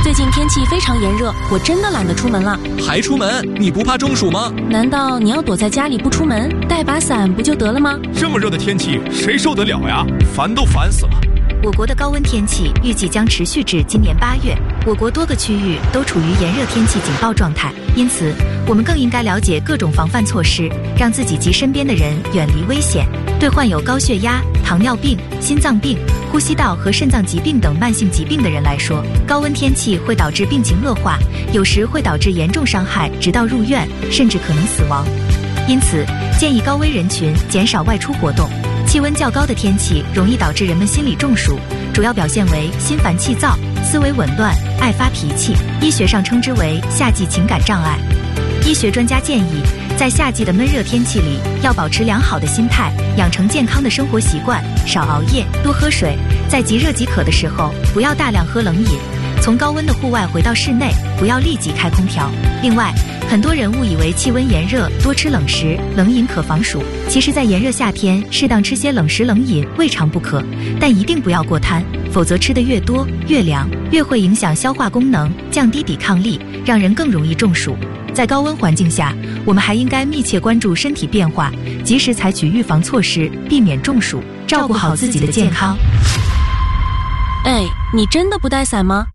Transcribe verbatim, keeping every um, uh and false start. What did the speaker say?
最近天气非常炎热，我真的懒得出门了。 还出门？你不怕中暑吗？ 难道你要躲在家里不出门，带把伞不就得了吗？ 这么热的天气，谁受得了呀？烦都烦死了。 我国的高温天气预计将持续至今年八月，我国多个区域都处于炎热天气警报状态，因此我们更应该了解各种防范措施，让自己及身边的人远离危险。对患有高血压、糖尿病、心脏病、呼吸道和肾脏疾病等慢性疾病的人来说，高温天气会导致病情恶化，有时会导致严重伤害，直到入院，甚至可能死亡。因此，建议高危人群减少外出活动。气温较高的天气容易导致人们心理中暑，主要表现为心烦气躁、思维紊乱、爱发脾气，医学上称之为夏季情感障碍。医学专家建议，在夏季的闷热天气里，要保持良好的心态，养成健康的生活习惯，少熬夜，多喝水，在即热即渴的时候，不要大量喝冷饮。从高温的户外回到室内，不要立即开空调。另外，很多人误以为气温炎热多吃冷食、冷饮可防暑，其实在炎热夏天，适当吃些冷食冷饮未尝不可，但一定不要过贪，否则吃得越多越凉，越会影响消化功能，降低抵抗力，让人更容易中暑。在高温环境下，我们还应该密切关注身体变化，及时采取预防措施，避免中暑，照顾好自己的健康。 哎，你真的不带伞吗？